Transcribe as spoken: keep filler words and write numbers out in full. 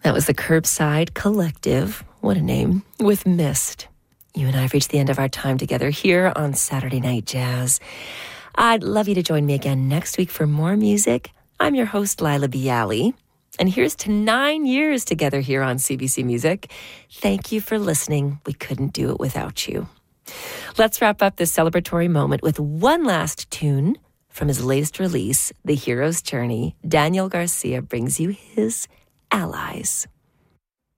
That was the Curbside Collective. What a name. With Mist. You and I have reached the end of our time together here on Saturday Night Jazz. I'd love you to join me again next week for more music. I'm your host, Lila Bialy. And here's to nine years together here on C B C Music. Thank you for listening. We couldn't do it without you. Let's wrap up this celebratory moment with one last tune from his latest release, The Hero's Journey. Daniel Garcia brings you his Allies.